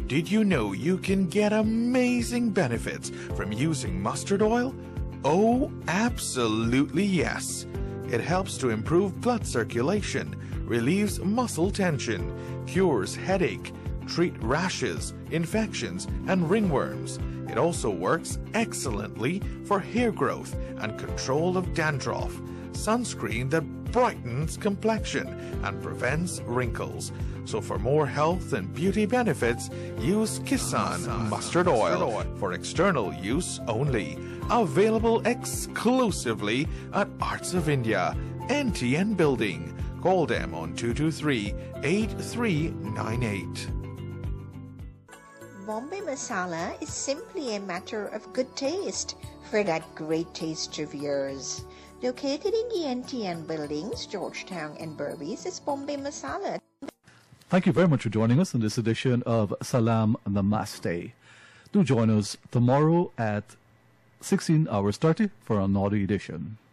Did you know you can get amazing benefits from using mustard oil? Oh, absolutely yes. It helps to improve blood circulation, relieves muscle tension, cures headache, treat rashes, infections, and ringworms. It also works excellently for hair growth and control of dandruff. Sunscreen that brightens complexion and prevents wrinkles. So for more health and beauty benefits, use Kisan mustard oil for external use only. Available exclusively at Arts of India, NTN Building. Call them on 223-8398. Bombay Masala is simply a matter of good taste for that great taste of yours. Located in the NTN buildings, Georgetown and Berbice, is Bombay Masala. Thank you very much for joining us in this edition of Salam Namaste. Do join us tomorrow at 16 hours 30 for another edition.